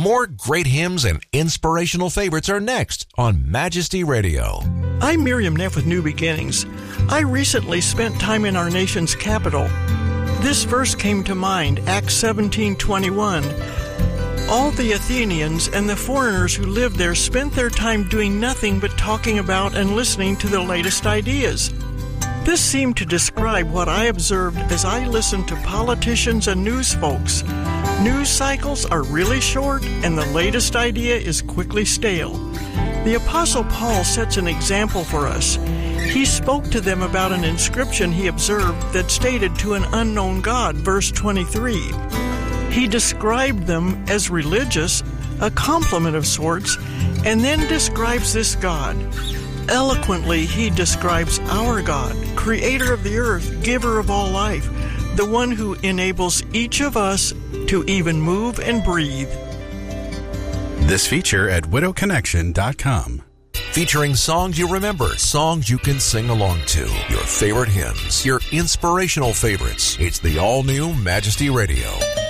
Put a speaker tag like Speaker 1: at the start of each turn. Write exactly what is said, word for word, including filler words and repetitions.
Speaker 1: More great hymns and inspirational favorites are next on Majesty Radio.
Speaker 2: I'm Miriam Neff with New Beginnings. I recently spent time in our nation's capital. This verse came to mind, Acts seventeen twenty-one. All the Athenians and the foreigners who lived there spent their time doing nothing but talking about and listening to the latest ideas. This seemed to describe what I observed as I listened to politicians and news folks. News cycles are really short, and the latest idea is quickly stale. The Apostle Paul sets an example for us. He spoke to them about an inscription he observed that stated to an unknown God, verse twenty-three. He described them as religious, a compliment of sorts, and then describes this God. Eloquently, he describes our God, creator of the earth, giver of all life, the one who enables each of us to even move and breathe.
Speaker 3: This feature at widow connection dot com.
Speaker 1: Featuring songs you remember, songs you can sing along to, your favorite hymns, your inspirational favorites. It's the all-new Majesty Radio.